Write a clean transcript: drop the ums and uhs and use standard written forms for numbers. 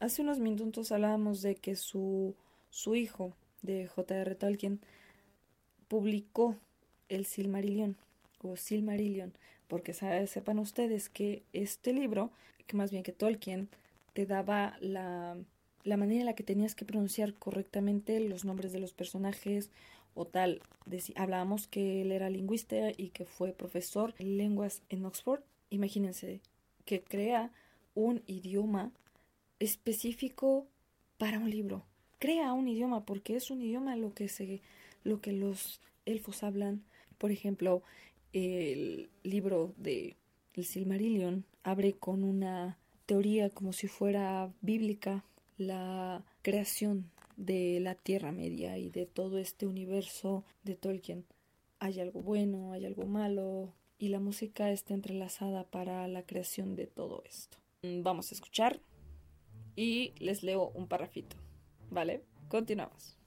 hace unos minutos hablábamos de que su hijo, de J.R. Tolkien, publicó el Silmarillion, o Silmarillion, porque sepan ustedes que este libro, que más bien que Tolkien, te daba la manera en la que tenías que pronunciar correctamente los nombres de los personajes o tal. Hablábamos que él era lingüista y que fue profesor de lenguas en Oxford. Imagínense que crea un idioma específico para un libro. Crea un idioma porque es un idioma lo que los elfos hablan. Por ejemplo, el libro de El Silmarillion abre con una teoría como si fuera bíblica, la creación de la Tierra Media y de todo este universo de Tolkien. Hay algo bueno, hay algo malo, y la música está entrelazada para la creación de todo esto. Vamos a escuchar y les leo un parrafito, ¿vale? Continuamos.